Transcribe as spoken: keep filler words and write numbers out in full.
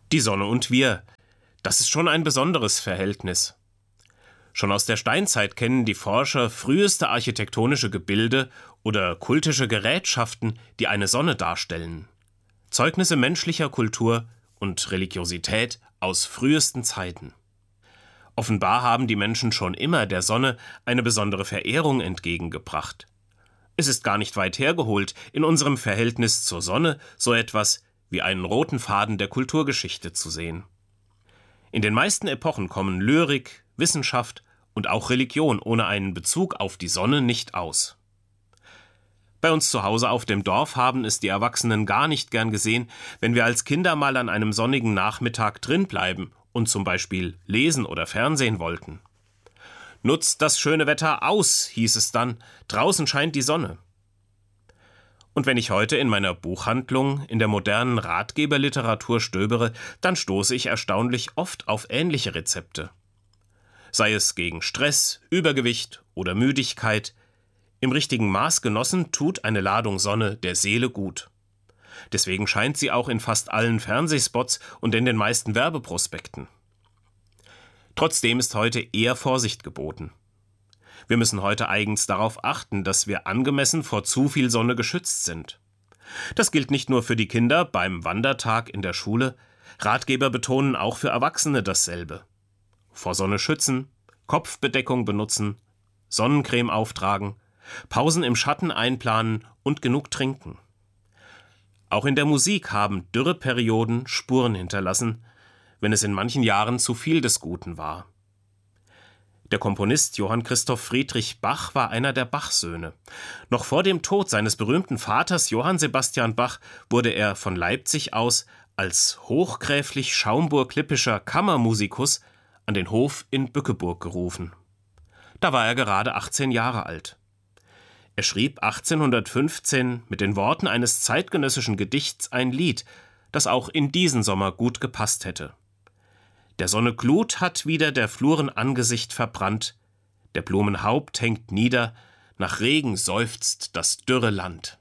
Die Sonne und wir, das ist schon ein besonderes Verhältnis. Schon aus der Steinzeit kennen die Forscher früheste architektonische Gebilde oder kultische Gerätschaften, die eine Sonne darstellen. Zeugnisse menschlicher Kultur und Religiosität aus frühesten Zeiten. Offenbar haben die Menschen schon immer der Sonne eine besondere Verehrung entgegengebracht. Es ist gar nicht weit hergeholt, in unserem Verhältnis zur Sonne so etwas wie einen roten Faden der Kulturgeschichte zu sehen. In den meisten Epochen kommen Lyrik, Wissenschaft und auch Religion ohne einen Bezug auf die Sonne nicht aus. Bei uns zu Hause auf dem Dorf haben es die Erwachsenen gar nicht gern gesehen, wenn wir als Kinder mal an einem sonnigen Nachmittag drin bleiben und zum Beispiel lesen oder Fernsehen wollten. »Nutzt das schöne Wetter aus«, hieß es dann, »draußen scheint die Sonne.« Und wenn ich heute in meiner Buchhandlung in der modernen Ratgeberliteratur stöbere, dann stoße ich erstaunlich oft auf ähnliche Rezepte. Sei es gegen Stress, Übergewicht oder Müdigkeit, im richtigen Maß genossen tut eine Ladung Sonne der Seele gut. Deswegen scheint sie auch in fast allen Fernsehspots und in den meisten Werbeprospekten. Trotzdem ist heute eher Vorsicht geboten. Wir müssen heute eigens darauf achten, dass wir angemessen vor zu viel Sonne geschützt sind. Das gilt nicht nur für die Kinder beim Wandertag in der Schule, Ratgeber betonen auch für Erwachsene dasselbe. Vor Sonne schützen, Kopfbedeckung benutzen, Sonnencreme auftragen, Pausen im Schatten einplanen und genug trinken. Auch in der Musik haben Dürreperioden Spuren hinterlassen, wenn es in manchen Jahren zu viel des Guten war. Der Komponist Johann Christoph Friedrich Bach war einer der Bach-Söhne. Noch vor dem Tod seines berühmten Vaters Johann Sebastian Bach wurde er von Leipzig aus als hochgräflich schaumburg-lippischer Kammermusikus an den Hof in Bückeburg gerufen. Da war er gerade achtzehn Jahre alt. Er schrieb achtzehnhundertfünfzehn mit den Worten eines zeitgenössischen Gedichts ein Lied, das auch in diesen Sommer gut gepasst hätte. Der Sonne Glut hat wieder der Fluren Angesicht verbrannt, der Blumen Haupt hängt nieder, nach Regen seufzt das dürre Land.